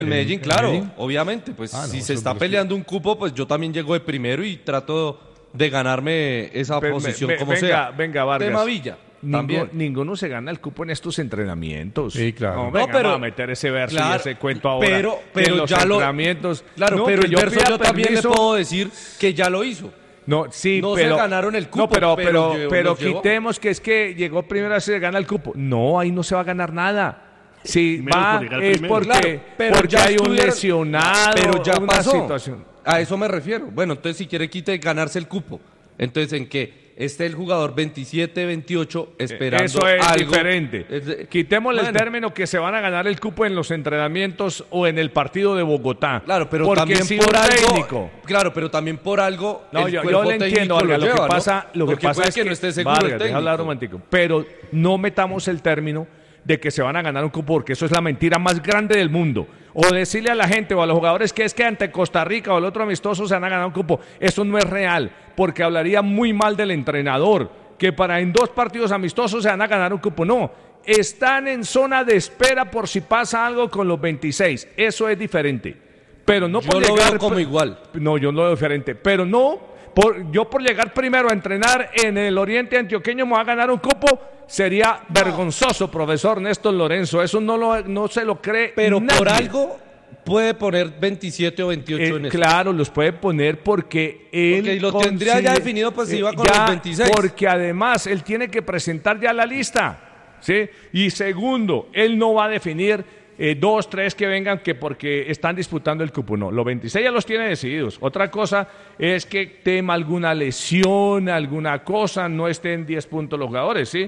Medellín, claro, obviamente, pues no, si se está peleando un cupo, pues yo también llego de primero y trato de ganarme esa posición como sea. Venga, Vargas. Tema Villa, también. Ninguno se gana el cupo en estos entrenamientos. Sí, claro. No, venga, No, pero- vamos a meter ese verso claro, y ese cuento ahora. pero en los ya lo- entrenamientos. Claro, No, pero que el verso pida yo también le permiso. puedo decir que ya lo hizo. No, sí, No pero se ganaron el cupo, No, pero los llevó. quitemos que es que llegó primero se gana el cupo. No, ahí no se va a ganar nada. Si Primero va por llegar es primero. porque, Claro, pero porque ya hay un estuvieron- lesionado, pero ya una pasó. situación. A eso me refiero. Bueno, entonces si quiere quite ganarse el cupo. Entonces en que esté el jugador 27-28 esperando Eso es algo. diferente. Quitémosle el Bueno. término que se van a ganar el cupo en los entrenamientos o en el partido de Bogotá. Claro, pero porque también si por un algo. técnico. Claro, pero también por algo. No, el yo cuerpo le entiendo, técnico Vargas, lo lleva, que ¿no? pasa, Porque pasa puede es que no esté seguro Vargas, el deja técnico. hablar romántico, pero no metamos el término de que se van a ganar un cupo, porque eso es la mentira más grande del mundo. O decirle a la gente o a los jugadores que es que ante Costa Rica o el otro amistoso se van a ganar un cupo. Eso no es real, porque hablaría muy mal del entrenador, que para en 2 partidos amistosos se van a ganar un cupo. No, están en zona de espera por si pasa algo con los 26. Eso es diferente. Pero no Yo por lo llegar veo como igual. No, yo lo veo diferente. Pero no, yo por llegar primero a entrenar en el Oriente Antioqueño me voy a ganar un cupo. Sería vergonzoso, profesor Néstor Lorenzo. Eso no se lo cree Pero nadie. por algo puede poner 27 o 28 en eso. Claro, los puede poner porque él... Porque lo tendría ya definido, pues, si iba con los 26. Porque además él tiene que presentar ya la lista, ¿sí? Y segundo, él no va a definir 2, 3 que vengan que porque están disputando el cupo. No, los 26 ya los tiene decididos. Otra cosa es que tema alguna lesión, alguna cosa, no estén 10 puntos los jugadores, ¿sí?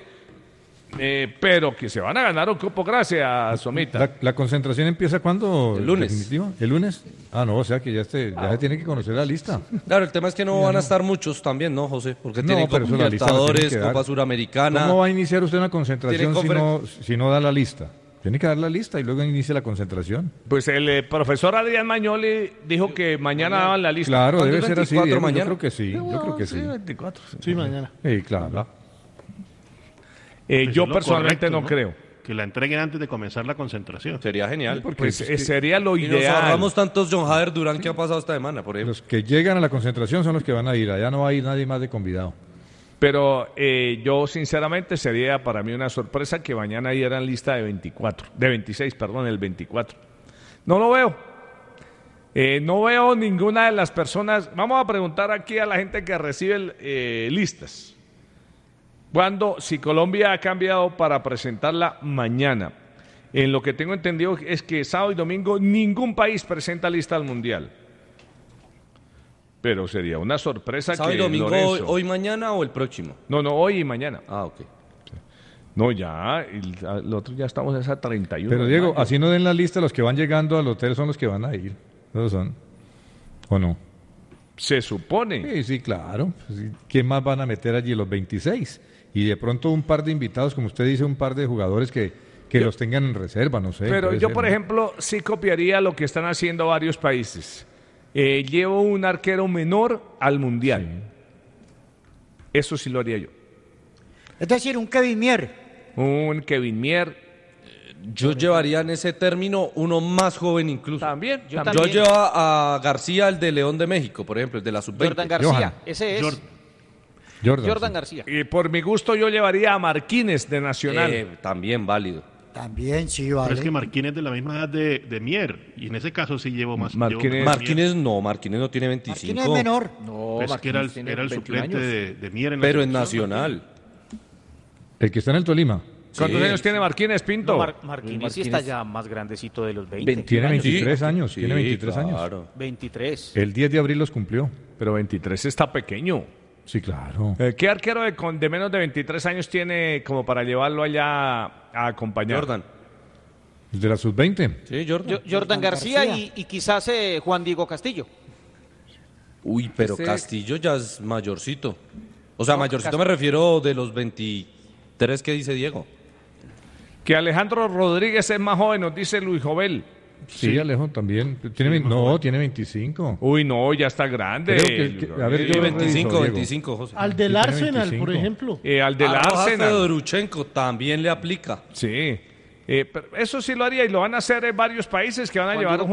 Pero que se van a ganar un cupo, gracias, Somita. ¿La concentración empieza cuándo? El lunes. ¿Definitivo? ¿El lunes? Ah, no, o sea que ya se tiene que conocer la lista. Claro, el tema es que no van a estar muchos también, ¿no, José? Porque No, tienen pero Copa eso la lista la tienen Libertadores, que dar. Copa Suramericana. ¿Cómo va a iniciar usted una concentración Tiene si no da la lista? Tiene que dar la lista y luego inicia la concentración. Pues el profesor Adrián Mañoli dijo que mañana daban la lista. Claro, ¿Cuándo debe es ser así. 24 Diego, mañana? Yo creo que sí, yo creo que sí. 24. Sí, mañana. Sí, claro. Pues Yo es lo personalmente correcto, no creo. Que la entreguen antes de comenzar la concentración. Sería genial. Pues sería lo Y nos ideal. ahorramos tantos John Hader Durán que ha pasado esta semana, por ejemplo. Los que llegan a la concentración son los que van a ir. Allá no va a ir nadie más de convidado. Pero yo sinceramente sería para mí una sorpresa que mañana dieran lista de 26, el 24. No lo veo. No veo ninguna de las personas. Vamos a preguntar aquí a la gente que recibe listas. Si Colombia ha cambiado para presentarla mañana. En lo que tengo entendido es que sábado y domingo ningún país presenta lista al Mundial. Pero sería una sorpresa ¿Sábado que y domingo Lorenzo... hoy, mañana o el próximo? No, hoy y mañana. Ah, ok. No, ya, el otro ya estamos a esa 31. Pero de Diego, mayo. así no den la lista, los que van llegando al hotel son los que van a ir. ¿Esos son? ¿O no? Se supone. Sí, sí, claro. Pues, ¿quién más van a meter allí? Los 26. Y de pronto un par de invitados, como usted dice, un par de jugadores que los tengan en reserva, no sé. Pero puede yo, ser, por ¿no? ejemplo, sí copiaría lo que están haciendo varios países. Llevo un arquero menor al Mundial. Eso sí lo haría yo. Es decir, un Kevin Mier. Un Kevin Mier. Yo llevaría en ese término uno más joven incluso. También. Yo también. llevo a García, el de León de México, por ejemplo, el de la sub-20. Jordan García, Johan. ese es. Jordan, sí. García. Y por mi gusto yo llevaría a Marquínez de Nacional. También válido. También, sí, Pero vale. es que Marquínez es de la misma edad de Mier. Y en ese caso sí llevo más. Marquínez- Marquínez no tiene 25. Marquínez es menor. No, Pues que era Marquínez tiene el 21 suplente años. de Mier en la Pero en selección. Nacional. El que está en el Tolima. ¿Cuántos Sí. años tiene Marquínez, Pinto? No, Marquínez sí está ya más grandecito de los 20. Tiene 23 Sí, años. sí, Tiene 23 años. claro. 23. El 10 de abril los cumplió. Pero 23 está pequeño. Sí, claro. ¿Qué arquero de menos de 23 años tiene como para llevarlo allá a acompañar? Jordan. El de la sub-20. Sí, Jordan. Jordan García García. y quizás Juan Diego Castillo. Uy, pero Ese- Castillo ya es mayorcito. O sea, mayorcito me refiero de los 23 que dice Diego. Que Alejandro Rodríguez es más joven, nos dice Luis Jovel. Sí, Alejo también. Tiene 25. Uy, no, ya está grande. Creo que- a ver, Sí, yo lo 25, reviso, Diego. 25, José. Al del tiene Arsenal, 25. por ejemplo. Al del A Rojas Arsenal. Fedorchenko también le aplica. Sí. Pero eso sí lo haría y lo van a hacer en varios países que van a Juan llevar Diego. un